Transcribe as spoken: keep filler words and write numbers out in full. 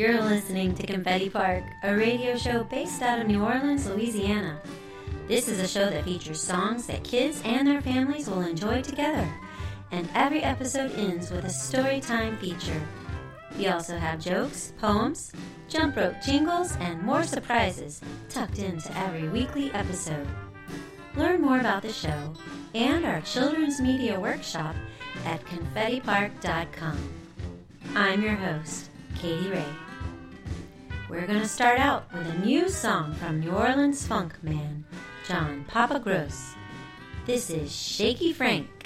You're listening to Confetti Park, a radio show based out of New Orleans, Louisiana. This is a show that features songs that kids and their families will enjoy together. And every episode ends with a story time feature. We also have jokes, poems, jump rope jingles, and more surprises tucked into every weekly episode. Learn more about the show and our children's media workshop at confetti park dot com. I'm your host, Katie Ray. We're going to start out with a new song from New Orleans funk man, John Papa Gross. This is Shaky Frank.